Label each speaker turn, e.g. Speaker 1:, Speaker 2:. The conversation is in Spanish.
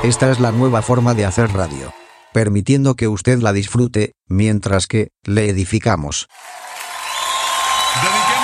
Speaker 1: Esta es la nueva forma de hacer radio, permitiendo que usted la disfrute, mientras que le edificamos.
Speaker 2: Dediquemos